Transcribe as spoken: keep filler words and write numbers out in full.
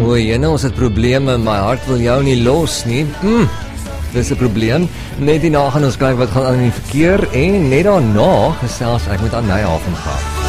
O, jene, ons het probleme, my hart wil jou nie los nie. Mm, dis 'n probleem. Net hierna gaan ons kyk wat gaan aan in die verkeer en net daarna gesels ek met aan Nijhaven gaan.